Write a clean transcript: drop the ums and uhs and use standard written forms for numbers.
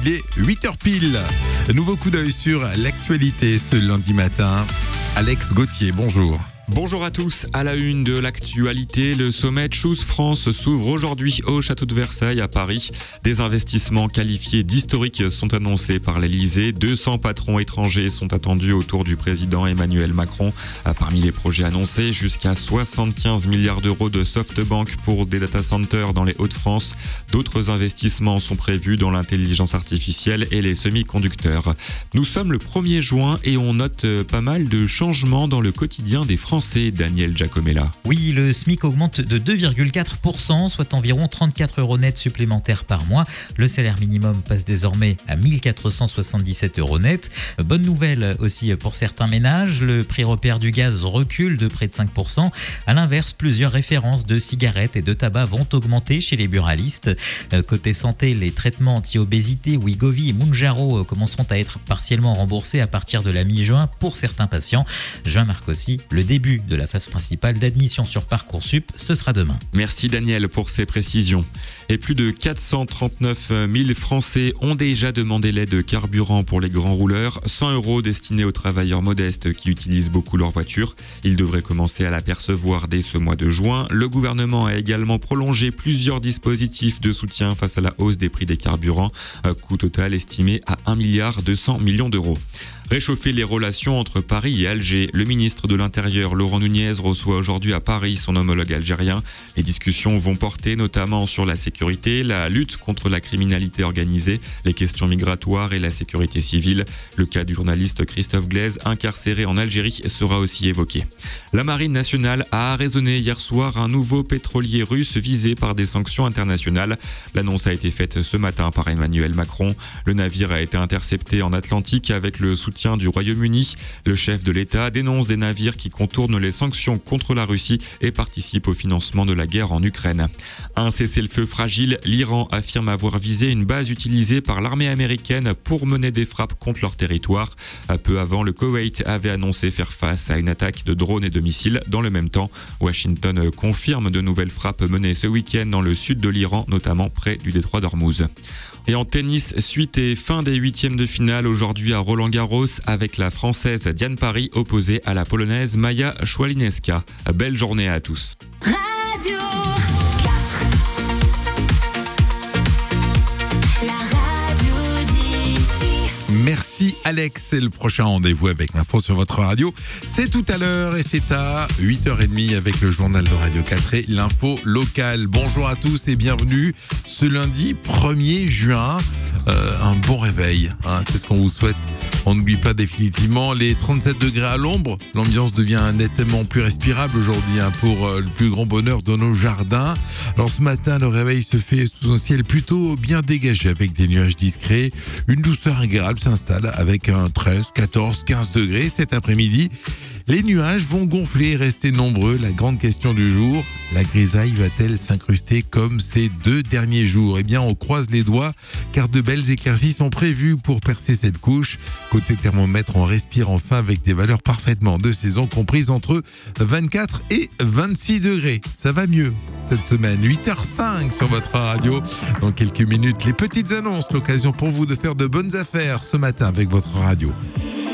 Il est 8h pile. Nouveau coup d'œil sur l'actualité ce lundi matin. Alex Gauthier, bonjour. Bonjour à tous, à la une de l'actualité, le sommet Choose France s'ouvre aujourd'hui au château de Versailles à Paris. Des investissements qualifiés d'historiques sont annoncés par l'Elysée. 200 patrons étrangers sont attendus autour du président Emmanuel Macron. Parmi les projets annoncés, jusqu'à 75 milliards d'euros de SoftBank pour des data centers dans les Hauts-de-France. D'autres investissements sont prévus dans l'intelligence artificielle et les semi-conducteurs. Nous sommes le 1er juin et on note pas mal de changements dans le quotidien des Français. Daniel Giacomella. Oui, le SMIC augmente de 2,4%, soit environ 34 € net supplémentaires par mois. Le salaire minimum passe désormais à 1477 € net. Bonne nouvelle aussi pour certains ménages, le prix repère du gaz recule de près de 5%. À l'inverse, plusieurs références de cigarettes et de tabac vont augmenter chez les buralistes. Côté santé, les traitements anti-obésité, Wegovy et Mounjaro commenceront à être partiellement remboursés à partir de la mi-juin pour certains patients. Juin marque aussi le début de la phase principale d'admission sur Parcoursup, ce sera demain. Merci Daniel pour ces précisions. Et plus de 439 000 Français ont déjà demandé l'aide de carburant pour les grands rouleurs. 100 € destinés aux travailleurs modestes qui utilisent beaucoup leur voiture. Ils devraient commencer à l'apercevoir dès ce mois de juin. Le gouvernement a également prolongé plusieurs dispositifs de soutien face à la hausse des prix des carburants. Coût total estimé à 1,2 milliard d'euros. Réchauffer les relations entre Paris et Alger. Le ministre de l'Intérieur, Laurent Nunez, reçoit aujourd'hui à Paris son homologue algérien. Les discussions vont porter notamment sur la sécurité, la lutte contre la criminalité organisée, les questions migratoires et la sécurité civile. Le cas du journaliste Christophe Glaise, incarcéré en Algérie, sera aussi évoqué. La Marine nationale a arraisonné hier soir un nouveau pétrolier russe visé par des sanctions internationales. L'annonce a été faite ce matin par Emmanuel Macron. Le navire a été intercepté en Atlantique avec le soutien du Royaume-Uni. Le chef de l'État dénonce des navires qui contournent les sanctions contre la Russie et participent au financement de la guerre en Ukraine. Un cessez-le-feu fragile, l'Iran affirme avoir visé une base utilisée par l'armée américaine pour mener des frappes contre leur territoire. Peu avant, le Koweït avait annoncé faire face à une attaque de drones et de missiles. Dans le même temps, Washington confirme de nouvelles frappes menées ce week-end dans le sud de l'Iran, notamment près du détroit d'Ormuz. Et en tennis, suite et fin des huitièmes de finale aujourd'hui à Roland-Garros avec la Française Diane Parry opposée à la Polonaise Maja Szwalińska. Belle journée à tous. Radio 4. La radio d'ici. Merci Alex, c'est le prochain rendez-vous avec l'info sur votre radio. C'est tout à l'heure et c'est à 8h30 avec le journal de Radio 4 et l'info locale. Bonjour à tous et bienvenue ce lundi 1er juin. Un bon réveil, hein, c'est ce qu'on vous souhaite. On n'oublie pas définitivement les 37 degrés à l'ombre. L'ambiance devient nettement plus respirable aujourd'hui pour le plus grand bonheur de nos jardins. Alors ce matin, le réveil se fait sous un ciel plutôt bien dégagé avec des nuages discrets. Une douceur agréable s'installe avec un 13, 14, 15 degrés cet après-midi. Les nuages vont gonfler et rester nombreux. La grande question du jour, la grisaille va-t-elle s'incruster comme ces 2 derniers jours ? Eh bien, on croise les doigts car de belles éclaircies sont prévues pour percer cette couche. Côté thermomètre, on respire enfin avec des valeurs parfaitement de saison comprises entre 24 et 26 degrés. Ça va mieux cette semaine. 8h05 sur votre radio. Dans quelques minutes, les petites annonces, l'occasion pour vous de faire de bonnes affaires ce matin avec votre radio.